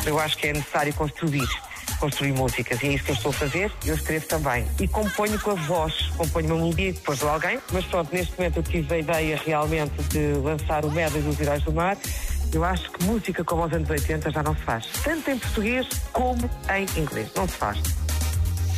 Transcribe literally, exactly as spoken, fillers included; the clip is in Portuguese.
eu acho que é necessário construir. construir músicas, e é isso que eu estou a fazer. Eu escrevo também e componho com a voz, componho uma melodia depois de alguém, mas pronto, neste momento eu tive a ideia realmente de lançar o Medley dos Heróis do Mar. Eu acho que música como aos anos oitenta já não se faz, tanto em português como em inglês, não se faz.